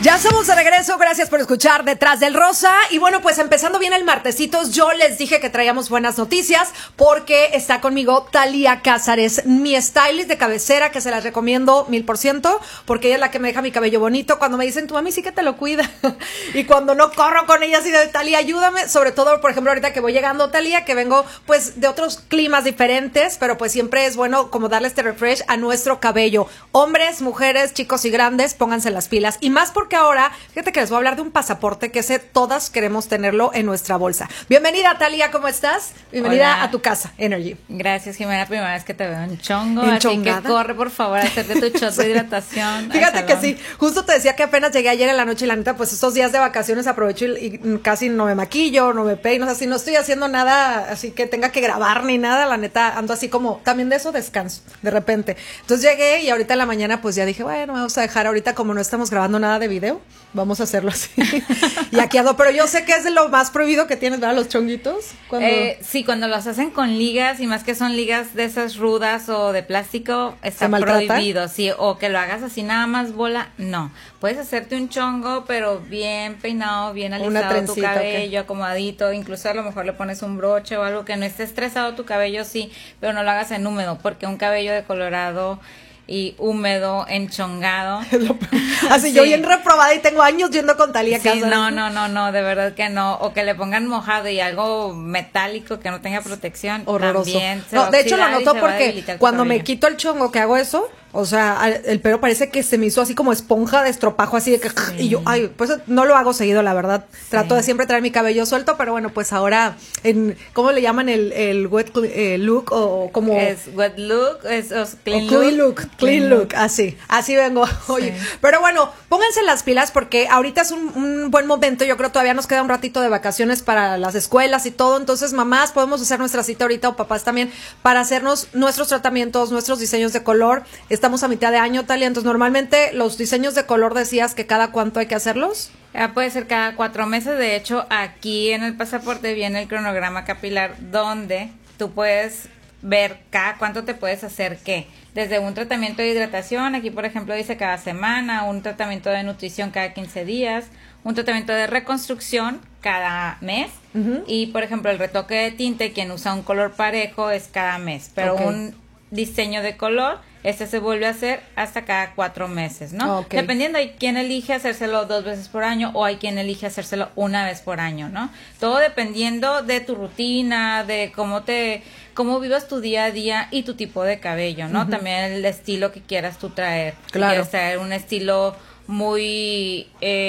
Ya somos de regreso, gracias por escuchar Detrás del Rosa. Y bueno, pues empezando bien el martesitos, yo les dije que traíamos buenas noticias porque está conmigo Thalía Cázares, mi stylist de cabecera, que se las recomiendo 1000%, porque ella es la que me deja mi cabello bonito. Cuando me dicen, tu mami sí que te lo cuida. Y cuando no corro con ella así de, Thalía, ayúdame. Sobre todo, por ejemplo, ahorita que voy llegando, Thalía, que vengo pues de otros climas diferentes, pero pues siempre es bueno como darle este refresh a nuestro cabello. Hombres, mujeres, chicos y grandes, pónganse las pilas. Y más porque ahora, fíjate que les voy a hablar de un pasaporte que sé todas queremos tenerlo en nuestra bolsa. Bienvenida, Thalía, ¿cómo estás? Bienvenida. Hola. A tu casa, Energy. Gracias, Jimena, primera vez que te veo en chongo, así que corre, por favor, a hacerte tu shot de hidratación. Fíjate que sí, justo te decía que apenas llegué ayer en la noche y la neta, pues estos días de vacaciones aprovecho y casi no me maquillo, no me peino, o sea, si no estoy haciendo nada así que tenga que grabar ni nada, la neta, ando así como, también de eso descanso, de repente. Entonces llegué y ahorita en la mañana pues ya dije, bueno, vamos a dejar ahorita como no estamos grabando nada de video, vamos a hacerlo así. Y aquí ando, pero yo sé que es de lo más prohibido que tienes, ¿verdad? Los chonguitos. Sí, cuando los hacen con ligas, y más que son ligas de esas rudas o de plástico, está prohibido, sí, o que lo hagas así nada más bola, no. Puedes hacerte un chongo, pero bien peinado, bien alisado tu cabello, acomodadito, incluso a lo mejor le pones un broche o algo que no esté estresado tu cabello, sí, pero no lo hagas en húmedo, porque un cabello decolorado y húmedo, enchongado. Así sí. Yo bien reprobada y tengo años yendo con Thalía sí, Cázares. No, de verdad que no. O que le pongan mojado y algo metálico que no tenga protección. Horroroso. También se no, de hecho lo noto porque cuando cabello. Me quito el chongo que hago eso, o sea, el pelo parece que se me hizo así como esponja de estropajo, así de que, sí. Y yo, ay, pues no lo hago seguido, la verdad. Sí. Trato de siempre traer mi cabello suelto, pero bueno, pues ahora, ¿cómo le llaman el wet look o como? Es wet look, es clean look. Clean look, así vengo. Oye, sí. Pero bueno, pónganse las pilas porque ahorita es un buen momento, yo creo todavía nos queda un ratito de vacaciones para las escuelas y todo, entonces mamás podemos hacer nuestra cita ahorita o papás también para hacernos nuestros tratamientos, nuestros diseños de color. Estamos a mitad de año, Thalía, entonces normalmente los diseños de color decías que cada cuánto hay que hacerlos. Puede ser cada 4 meses, de hecho aquí en el pasaporte viene el cronograma capilar donde tú puedes ver cada cuánto te puedes hacer qué. Desde un tratamiento de hidratación, aquí por ejemplo dice cada semana, un tratamiento de nutrición cada 15 días, un tratamiento de reconstrucción cada mes, y por ejemplo el retoque de tinte, quien usa un color parejo es cada mes, pero un diseño de color, se vuelve a hacer hasta cada 4 meses, ¿no? Dependiendo, hay quien elige hacérselo 2 veces por año o hay quien elige hacérselo 1 vez por año, ¿no? Todo dependiendo de tu rutina, de cómo vivas tu día a día y tu tipo de cabello, ¿no? También el estilo que quieras tú traer. Claro. Si quieres traer un estilo muy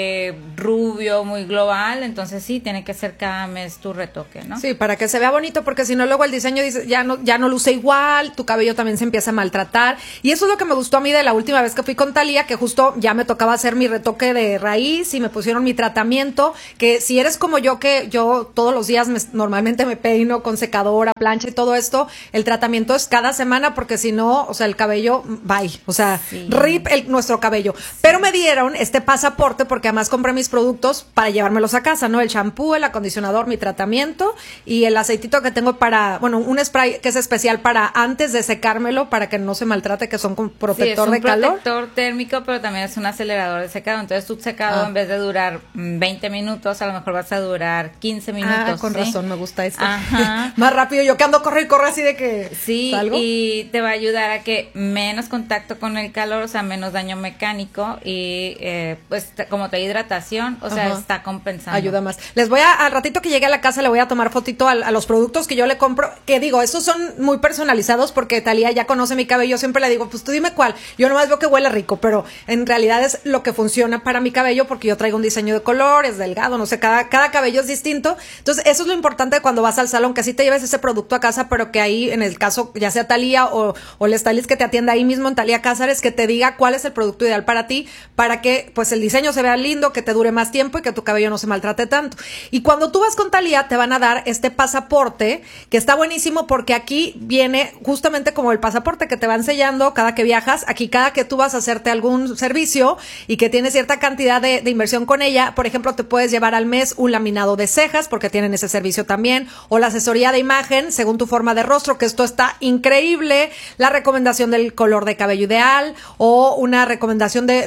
rubio, muy global, entonces sí, tiene que ser cada mes tu retoque, ¿no? Sí, para que se vea bonito, porque si no luego el diseño dice, ya no luce igual, tu cabello también se empieza a maltratar, y eso es lo que me gustó a mí de la última vez que fui con Thalía, que justo ya me tocaba hacer mi retoque de raíz y me pusieron mi tratamiento, que si eres como yo, que yo todos los días normalmente me peino con secadora, plancha y todo esto, el tratamiento es cada semana, porque si no, o sea, el cabello, bye, o sea, sí. Rip nuestro cabello, pero me dieron este pasaporte porque además compré mis productos para llevármelos a casa, ¿no? El champú, el acondicionador, mi tratamiento y el aceitito que tengo para, bueno, un spray que es especial para antes de secármelo para que no se maltrate, que son con protector de calor. Sí, es un protector térmico, pero también es un acelerador de secado, entonces tu secado en vez de durar 20 minutos, a lo mejor vas a durar 15 minutos. Con ¿sí? Razón, me gusta esto. Ajá. Más rápido, yo que ando corre y corre así de que sí, salgo. Y te va a ayudar a que menos contacto con el calor, o sea, menos daño mecánico y pues como te hidratación, o sea, está compensando. Ayuda más. Les voy al ratito que llegue a la casa le voy a tomar fotito a los productos que yo le compro, que digo, esos son muy personalizados porque Thalía ya conoce mi cabello, siempre le digo, pues tú dime cuál, yo nomás veo que huele rico, pero en realidad es lo que funciona para mi cabello porque yo traigo un diseño de color, es delgado, no sé, cada cabello es distinto, entonces eso es lo importante cuando vas al salón, que así te lleves ese producto a casa, pero que ahí en el caso, ya sea Thalía o el stylist que te atienda ahí mismo en Thalía Cázares, que te diga cuál es el producto ideal para ti, para que pues el diseño se vea lindo, que te dure más tiempo y que tu cabello no se maltrate tanto. Y cuando tú vas con Thalía te van a dar este pasaporte que está buenísimo porque aquí viene justamente como el pasaporte que te van sellando cada que viajas. Aquí cada que tú vas a hacerte algún servicio y que tienes cierta cantidad de inversión con ella, por ejemplo, te puedes llevar al mes un laminado de cejas porque tienen ese servicio también, o la asesoría de imagen según tu forma de rostro, que esto está increíble, la recomendación del color de cabello ideal o una recomendación de personalización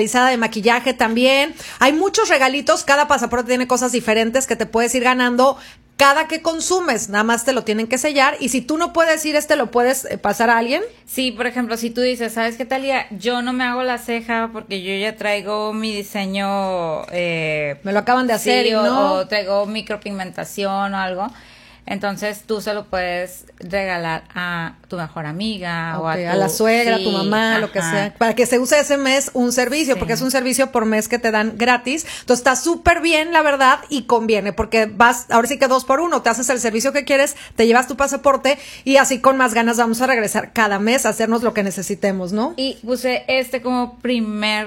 personalizada de maquillaje también. Hay muchos regalitos, cada pasaporte tiene cosas diferentes que te puedes ir ganando cada que consumes, nada más te lo tienen que sellar, y si tú no puedes ir, lo puedes pasar a alguien. Sí, por ejemplo, si tú dices, ¿sabes qué, Talía? Yo no me hago la ceja porque yo ya traigo mi diseño, me lo acaban de hacer, sí, ¿no? o traigo micropigmentación o algo. Entonces tú se lo puedes regalar a tu mejor amiga, okay, o a la suegra, sí, a tu mamá, lo que sea, para que se use ese mes un servicio, porque es un servicio por mes que te dan gratis. Entonces está súper bien, la verdad, y conviene, porque vas, ahora sí que 2 por 1, te haces el servicio que quieres, te llevas tu pasaporte, y así con más ganas vamos a regresar cada mes a hacernos lo que necesitemos, ¿no? Y puse como primer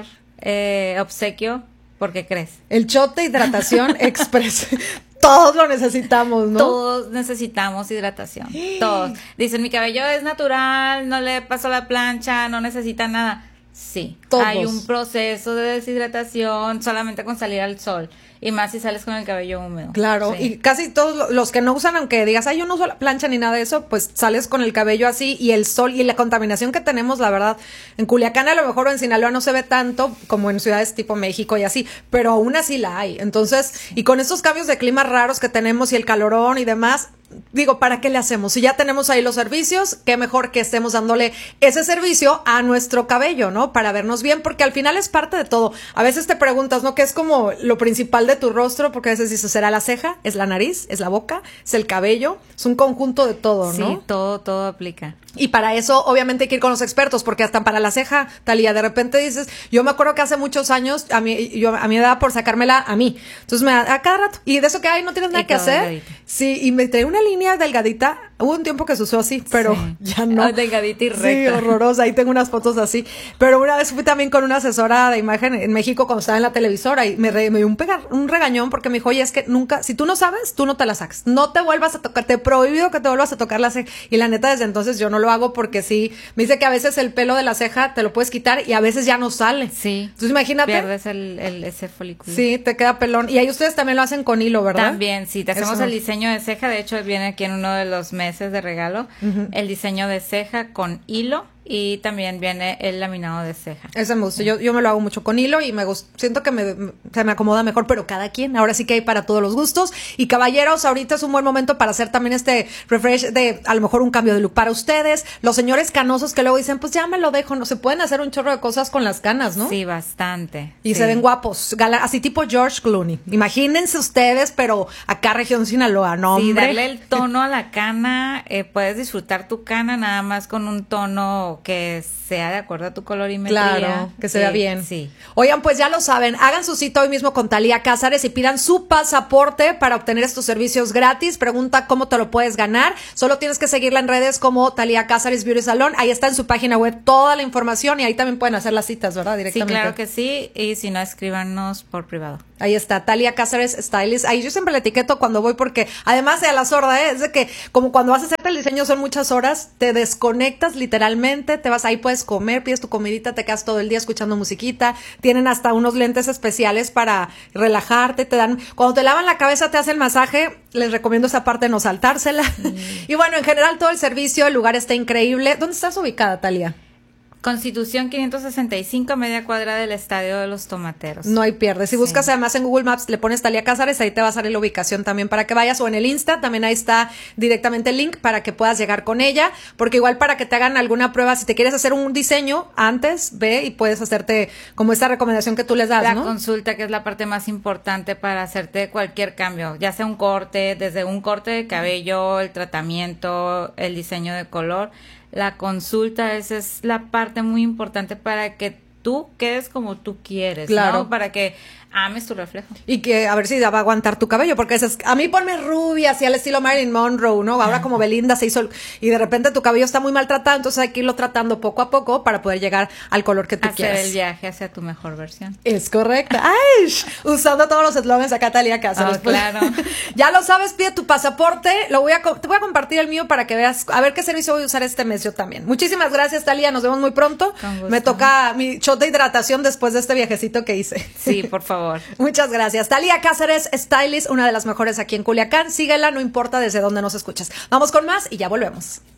obsequio, ¿por qué crees? El shot de hidratación express. Todos lo necesitamos, ¿no? Todos necesitamos hidratación. Todos. Dicen, mi cabello es natural, no le paso la plancha, no necesita nada. Sí. Todos. Hay un proceso de deshidratación solamente con salir al sol. Y más si sales con el cabello húmedo. Claro, sí. Y casi todos los que no usan, aunque digas, ay, yo no uso la plancha ni nada de eso, pues sales con el cabello así, y el sol y la contaminación que tenemos, la verdad, en Culiacán a lo mejor, o en Sinaloa no se ve tanto como en ciudades tipo México y así, pero aún así la hay. Entonces, y con estos cambios de clima raros que tenemos y el calorón y demás, digo, ¿para qué le hacemos? Si ya tenemos ahí los servicios, qué mejor que estemos dándole ese servicio a nuestro cabello, ¿no? Para vernos bien, porque al final es parte de todo. A veces te preguntas, ¿no? ¿Qué es como lo principal de tu rostro? Porque a veces dices, ¿será la ceja? ¿Es la nariz? ¿Es la boca? ¿Es el cabello? Es un conjunto de todo, ¿no? Sí, todo aplica. Y para eso, obviamente, hay que ir con los expertos, porque hasta para la ceja, Talía, de repente dices, yo me acuerdo que hace muchos años, a mí me daba por sacármela a mí. Entonces, a cada rato. Y de eso que hay, no tienes nada que hacer. Delgadita. Sí, y me trae una línea delgadita. Hubo un tiempo que se usó así, pero ya no. Delgadita y recta. Sí, horrorosa. Ahí tengo unas fotos así. Pero una vez fui también con una asesora de imagen en México cuando estaba en la televisora, y me dio un regañón, porque me dijo, oye, es que nunca, si tú no sabes, tú no te la sacas. No te vuelvas a tocar, te he prohibido que te vuelvas a tocar la ceja. Y la neta, desde entonces yo no lo hago, porque sí, me dice que a veces el pelo de la ceja te lo puedes quitar y a veces ya no sale. Sí. Entonces imagínate. Pierdes ese folículo. Sí, te queda pelón. Y ahí ustedes también lo hacen con hilo, ¿verdad? También, sí, te hacemos el diseño de ceja. De hecho, viene aquí en uno de los meses de regalo, el diseño de ceja con hilo. Y también viene el laminado de ceja. Ese me gusta. Yo me lo hago mucho con hilo y me gusta, siento que se me acomoda mejor, pero cada quien. Ahora sí que hay para todos los gustos. Y caballeros, ahorita es un buen momento para hacer también este refresh de a lo mejor un cambio de look para ustedes. Los señores canosos que luego dicen, pues ya me lo dejo. No se pueden hacer un chorro de cosas con las canas, ¿no? Sí, bastante. Y se ven guapos. Así tipo George Clooney. Imagínense ustedes, pero acá región Sinaloa, ¿no? Sí, hombre. darle el tono a la cana. Puedes disfrutar tu cana nada más con un tono que sea de acuerdo a tu colorimetría. Claro, que se vea bien. Sí. Oigan, pues ya lo saben, hagan su cita hoy mismo con Talía Cázares y pidan su pasaporte para obtener estos servicios gratis. Pregunta cómo te lo puedes ganar. Solo tienes que seguirla en redes como Talía Cázares Beauty Salon. Ahí está en su página web toda la información, y ahí también pueden hacer las citas, ¿verdad? Directamente. Sí, claro que sí. Y si no, escríbanos por privado. Ahí está, Talía Cázares Stylist. Ahí yo siempre la etiqueto cuando voy, porque además de a la sorda, es de que como cuando vas a hacerte el diseño son muchas horas, te desconectas literalmente, te vas ahí, puedes comer, pides tu comidita, te quedas todo el día escuchando musiquita. Tienen hasta unos lentes especiales para relajarte, te dan, cuando te lavan la cabeza te hacen masaje, les recomiendo esa parte, no saltársela. Y bueno, en general todo el servicio, el lugar está increíble. ¿Dónde estás ubicada, Talía? Constitución 565, media cuadra del Estadio de los Tomateros. No hay pierde. Si buscas además en Google Maps, le pones Talía Cázares, ahí te va a salir la ubicación también para que vayas, o en el Insta, también ahí está directamente el link para que puedas llegar con ella, porque igual para que te hagan alguna prueba, si te quieres hacer un diseño antes, ve y puedes hacerte como esta recomendación que tú les das, la ¿no? consulta, que es la parte más importante para hacerte cualquier cambio, ya sea un corte, desde un corte de cabello, el tratamiento, el diseño de color. La consulta, esa es la parte muy importante para que tú quedes como tú quieres, claro, ¿no? Para que ames tu reflejo. Y que a ver si va a aguantar tu cabello, porque dices, a mí ponme rubia, así al estilo Marilyn Monroe, ¿no? Ahora como Belinda se hizo, y de repente tu cabello está muy maltratado, entonces hay que irlo tratando poco a poco para poder llegar al color que tú quieras. Hacer el viaje hacia tu mejor versión. Es correcto. ¡Ay! Usando todos los eslogans acá, Talía Cázares. Claro. Ya lo sabes, pide tu pasaporte, te voy a compartir el mío para que veas, a ver qué servicio voy a usar este mes yo también. Muchísimas gracias, Talía, nos vemos muy pronto. Me toca mi shot de hidratación después de este viajecito que hice. Sí, por favor. Muchas gracias. Talía Cázares, Stylist, una de las mejores aquí en Culiacán. Síguela, no importa desde dónde nos escuchas. Vamos con más y ya volvemos.